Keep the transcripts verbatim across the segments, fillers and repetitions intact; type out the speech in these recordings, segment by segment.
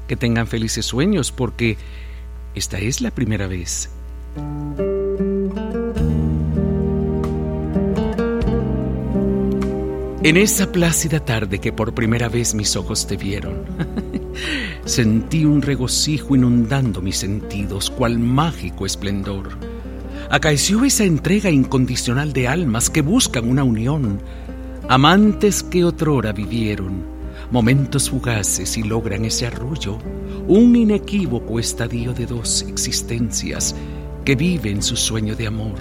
que tengan felices sueños, porque esta es la primera vez. En esa plácida tarde que por primera vez mis ojos te vieron, sentí un regocijo inundando mis sentidos, cual mágico esplendor. Acaeció esa entrega incondicional de almas que buscan una unión, amantes que otrora vivieron momentos fugaces y logran ese arrullo, un inequívoco estadio de dos existencias que viven su sueño de amor.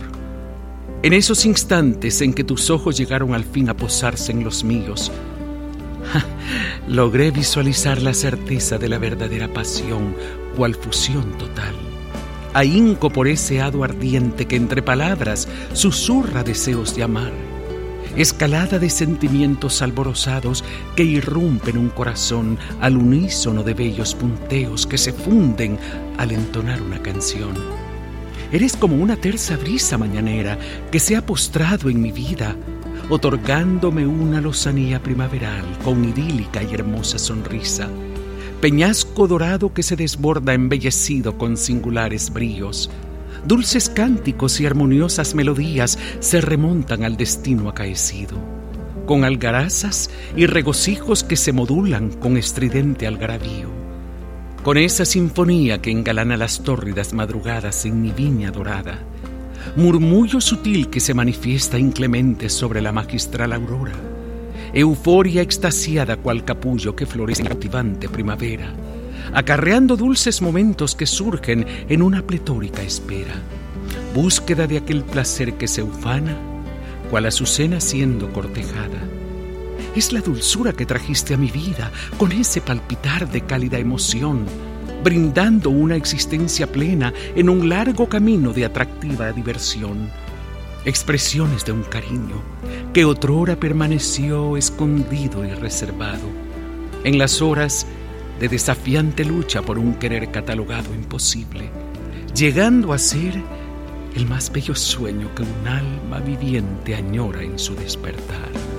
En esos instantes en que tus ojos llegaron al fin a posarse en los míos, ja, logré visualizar la certeza de la verdadera pasión, cual fusión total. Ahínco por ese hado ardiente que entre palabras susurra deseos de amar, escalada de sentimientos alborozados que irrumpen un corazón al unísono de bellos punteos que se funden al entonar una canción. Eres como una tersa brisa mañanera que se ha postrado en mi vida, otorgándome una lozanía primaveral con idílica y hermosa sonrisa. Peñasco dorado que se desborda embellecido con singulares bríos. Dulces cánticos y armoniosas melodías se remontan al destino acaecido, con algarazas y regocijos que se modulan con estridente algarabío. Con esa sinfonía que engalana las tórridas madrugadas en mi viña dorada, murmullo sutil que se manifiesta inclemente sobre la magistral aurora, euforia extasiada cual capullo que florece en cautivante primavera, acarreando dulces momentos que surgen en una pletórica espera, búsqueda de aquel placer que se ufana, cual azucena siendo cortejada. Es la dulzura que trajiste a mi vida con ese palpitar de cálida emoción, brindando una existencia plena en un largo camino de atractiva diversión. Expresiones de un cariño que otrora permaneció escondido y reservado en las horas de desafiante lucha por un querer catalogado imposible, llegando a ser el más bello sueño que un alma viviente añora en su despertar.